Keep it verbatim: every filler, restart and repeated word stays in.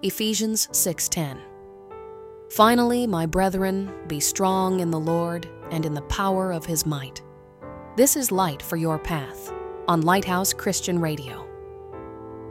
Ephesians six ten. Finally, my brethren, be strong in the Lord and in the power of His might. This is Light for Your Path on Lighthouse Christian Radio.